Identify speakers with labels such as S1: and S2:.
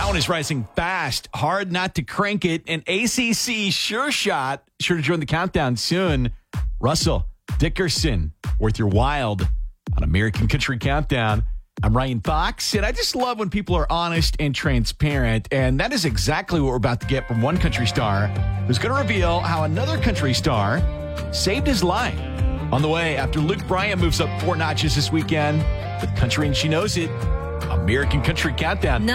S1: one is rising fast. Hard not to crank it. An ACC sure shot. Sure to join the countdown soon. Russell Dickerson, worth your wild on American Country Countdown. I'm Ryan Fox, and I just love when people are honest and transparent. And that is exactly what we're about to get from one country star who's going to reveal how another country star saved his life. On the way, after Luke Bryan moves up 4 notches this weekend with Country and She Knows It, American Country Countdown.